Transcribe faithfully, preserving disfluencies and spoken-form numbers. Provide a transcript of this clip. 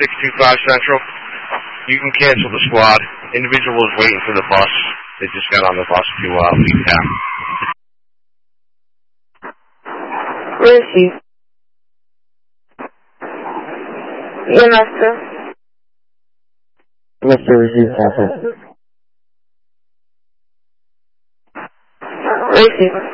six two five Central. You can cancel the squad. Individual is waiting for the bus. They just got on the bus to uh, leave town. Where is he? Yeah, Master. Mister Receive Cancel. Where is he?